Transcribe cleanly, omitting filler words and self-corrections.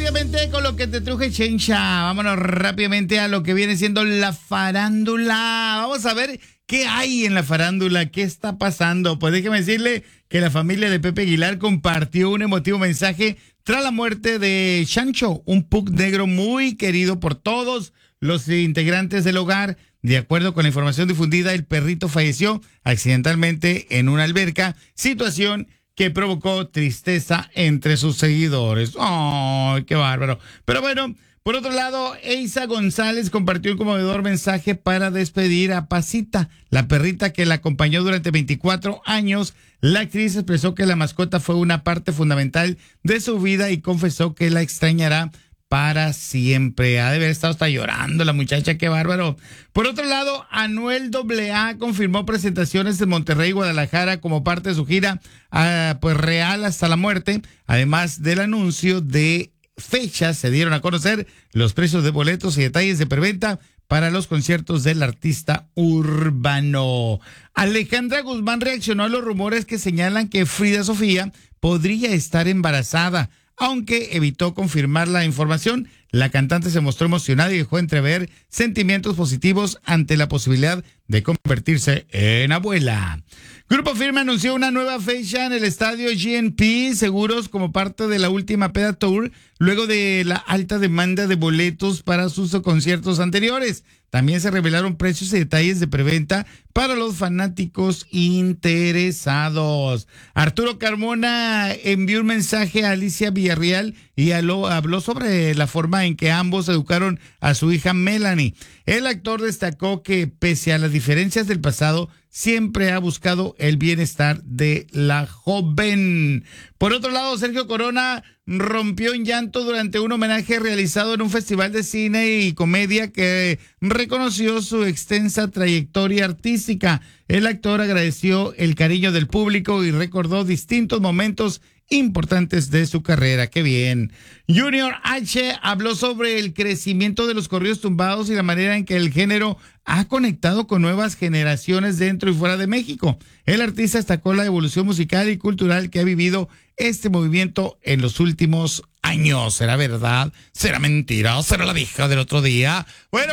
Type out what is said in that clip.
rápidamente con lo que te truje Chencha. Vámonos rápidamente a lo que viene siendo la farándula. Vamos a ver qué hay en la farándula, qué está pasando. Pues déjeme decirle que la familia de Pepe Aguilar compartió un emotivo mensaje tras la muerte de Chancho, un pug negro muy querido por todos los integrantes del hogar. De acuerdo con la información difundida, el perrito falleció accidentalmente en una alberca, situación que provocó tristeza entre sus seguidores. ¡Ay, qué bárbaro! Pero bueno, por otro lado, Eiza González compartió un conmovedor mensaje para despedir a Pasita, la perrita que la acompañó durante 24 años. La actriz expresó que la mascota fue una parte fundamental de su vida y confesó que la extrañará para siempre. Ha de haber estado hasta llorando la muchacha, qué bárbaro. Por otro lado, Anuel AA confirmó presentaciones en Monterrey y Guadalajara como parte de su gira pues real hasta la muerte. Además del anuncio de fechas, se dieron a conocer los precios de boletos y detalles de preventa para los conciertos del artista urbano. Alejandra Guzmán reaccionó a los rumores que señalan que Frida Sofía podría estar embarazada. Aunque evitó confirmar la información, la cantante se mostró emocionada y dejó entrever sentimientos positivos ante la posibilidad de convertirse en abuela. Grupo Firme anunció una nueva fecha en el estadio GNP Seguros como parte de la última Peda Tour, luego de la alta demanda de boletos para sus conciertos anteriores. También se revelaron precios y detalles de preventa para los fanáticos interesados. Arturo Carmona envió un mensaje a Alicia Villarreal y habló sobre la forma en que ambos educaron a su hija Melanie. El actor destacó que pese a las diferencias del pasado, siempre ha buscado el bienestar de la joven. Por otro lado, Sergio Corona rompió en llanto durante un homenaje realizado en un festival de cine y comedia que reconoció su extensa trayectoria artística. El actor agradeció el cariño del público y recordó distintos momentos importantes de su carrera. ¡Qué bien! Junior H habló sobre el crecimiento de los corridos tumbados y la manera en que el género ha conectado con nuevas generaciones dentro y fuera de México. El artista destacó la evolución musical y cultural que ha vivido este movimiento en los últimos años. ¿Será verdad? ¿Será mentira? ¿Será la vieja del otro día? Bueno.